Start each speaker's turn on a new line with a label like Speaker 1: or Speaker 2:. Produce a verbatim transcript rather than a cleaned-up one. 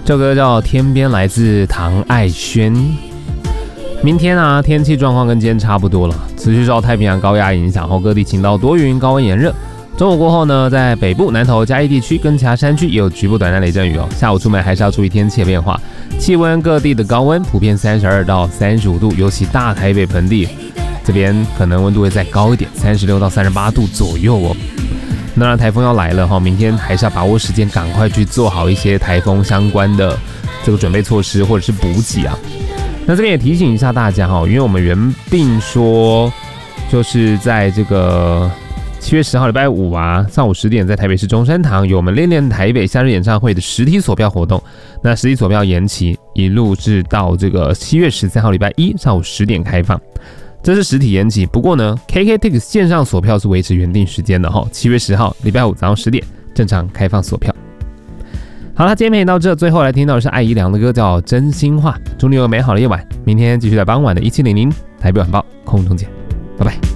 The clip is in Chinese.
Speaker 1: 这首歌叫《天边》，来自唐爱轩。明天啊，天气状况跟今天差不多了，持续受太平洋高压影响后，各地晴到多云，高温炎热。中午过后呢，在北部、南投、嘉义地区跟其他山区也有局部短暂雷阵雨哦。下午出门还是要注意天气的变化。气温各地的高温普遍三十二到三十五度，尤其大台北盆地这边可能温度会再高一点，三十六到三十八度左右哦。当然台风要来了哈，明天还是要把握时间，赶快去做好一些台风相关的这个准备措施或者是补给啊。那这边也提醒一下大家哈，因为我们原定说就是在这个七月十号礼拜五啊，上午十点在台北市中山堂有我们恋恋台北夏日演唱会的实体锁票活动，那实体锁票延期一路至到这个七月十三号礼拜一上午十点开放。这是实体延期，不过呢 K K Tix 线上锁票是维持原定时间的哈，七月十号礼拜五早上十点正常开放锁票。好了，今天陪你到这，最后来听到的是艾怡良的歌叫《真心话》，祝你有美好的夜晚，明天继续在傍晚的一七零零台北晚报空中见，拜拜。